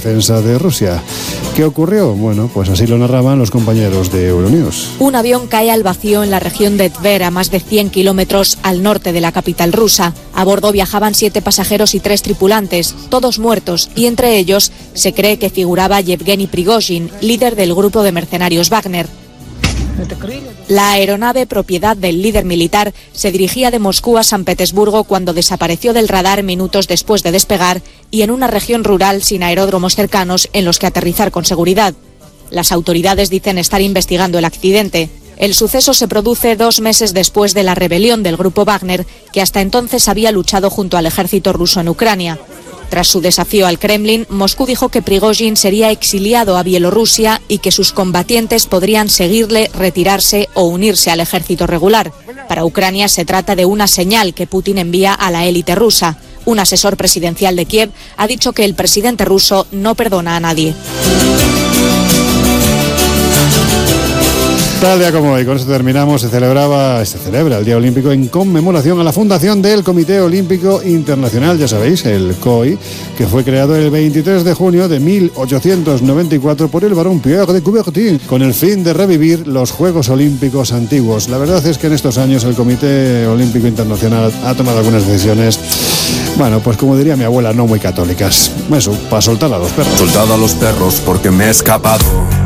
defensa de Rusia. ¿Qué ocurrió? Bueno, pues así lo narraban los compañeros de Euronews. Un avión cae al vacío en la región de Tver, a más de 100 kilómetros al norte de la capital rusa. A bordo viajaban 7 pasajeros y 3 tripulantes, todos muertos, y entre ellos se cree que figuraba Yevgeny Prigozhin, líder del grupo de mercenarios Wagner. La aeronave, propiedad del líder militar, se dirigía de Moscú a San Petersburgo cuando desapareció del radar minutos después de despegar y en una región rural sin aeródromos cercanos en los que aterrizar con seguridad. Las autoridades dicen estar investigando el accidente. El suceso se produce 2 meses después de la rebelión del grupo Wagner, que hasta entonces había luchado junto al ejército ruso en Ucrania. Tras su desafío al Kremlin, Moscú dijo que Prigozhin sería exiliado a Bielorrusia y que sus combatientes podrían seguirle, retirarse o unirse al ejército regular. Para Ucrania se trata de una señal que Putin envía a la élite rusa. Un asesor presidencial de Kiev ha dicho que el presidente ruso no perdona a nadie. Tal día como hoy, con esto terminamos, se celebra el Día Olímpico en conmemoración a la fundación del Comité Olímpico Internacional, ya sabéis, el COI, que fue creado el 23 de junio de 1894 por el barón Pierre de Coubertin, con el fin de revivir los Juegos Olímpicos antiguos. La verdad es que en estos años el Comité Olímpico Internacional ha tomado algunas decisiones, bueno, pues como diría mi abuela, no muy católicas. Eso, para soltar a los perros. Soltad a los perros porque me he escapado.